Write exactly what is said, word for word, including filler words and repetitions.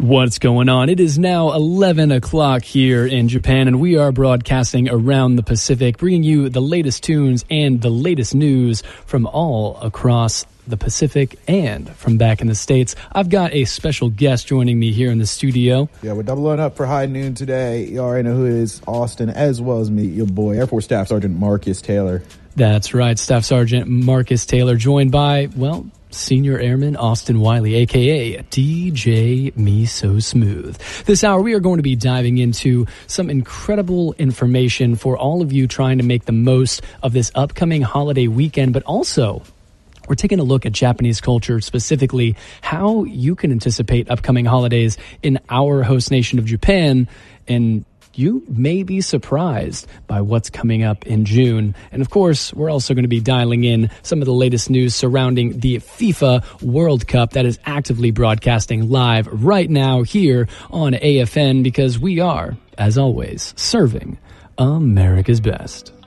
What's going on? It is now eleven o'clock here in Japan, and we are broadcasting around the Pacific, bringing you the latest tunes and the latest news from all across the Pacific and from back in the States. I've got a special guest joining me here in the studio. Yeah, we're doubling up for High Noon today. You already know who it is, Austin, as well as me, your boy, Air Force Staff Sergeant Marcus Taylor. That's right, Staff Sergeant Marcus Taylor, joined by, well, Senior Airman Austin Wiley, a k a. D J Me So Smooth. This hour, we are going to be diving into some incredible information for all of you trying to make the most of this upcoming holiday weekend, but also we're taking a look at Japanese culture, specifically how you can anticipate upcoming holidays in our host nation of Japan, and you may be surprised by what's coming up in June. And of course, we're also going to be dialing in some of the latest news surrounding the FIFA World Cup that is actively broadcasting live right now here on A F N, because we are, as always, serving America's best.